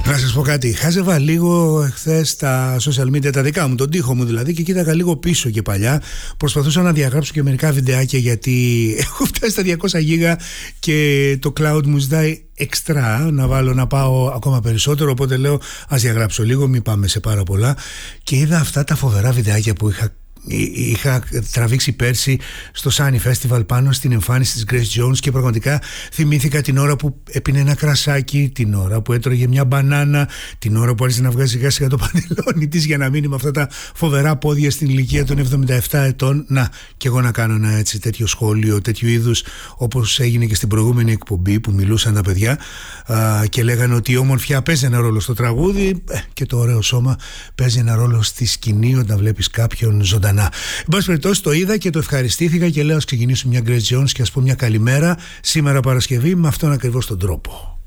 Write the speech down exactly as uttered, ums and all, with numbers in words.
Να σας πω κάτι, χάζευα λίγο εχθές τα social media, τα δικά μου, τον τοίχο μου δηλαδή, και κοίταγα λίγο πίσω και παλιά. Προσπαθούσα να διαγράψω και μερικά βιντεάκια, γιατί έχω φτάσει στα διακόσια γίγα και το cloud μου ζητάει εξτρά να βάλω, να πάω ακόμα περισσότερο. Οπότε λέω ας διαγράψω λίγο, μην πάμε σε πάρα πολλά. Και είδα αυτά τα φοβερά βιντεάκια που είχα Είχα τραβήξει πέρσι στο Sunny Festival πάνω στην εμφάνιση της Grace Jones, και πραγματικά θυμήθηκα την ώρα που έπινε ένα κρασάκι, την ώρα που έτρωγε μια μπανάνα, την ώρα που άρχισε να βγάζει σιγά σιγά το πανελόνι της για να μείνει με αυτά τα φοβερά πόδια στην ηλικία των εβδομήντα επτά ετών. Να, και εγώ να κάνω ένα έτσι τέτοιο σχόλιο, τέτοιου είδους, όπως έγινε και στην προηγούμενη εκπομπή που μιλούσαν τα παιδιά α, και λέγανε ότι η ομορφιά παίζει ένα ρόλο στο τραγούδι, ε, και το ωραίο σώμα παίζει ένα ρόλο στη σκηνή όταν βλέπεις κάποιον ζωντανά. Εν πάση περιπτώσει, το είδα και το ευχαριστήθηκα και λέω ας ξεκινήσουμε μια Grace Jones και ας πω μια καλημέρα σήμερα Παρασκευή με αυτόν ακριβώς τον τρόπο.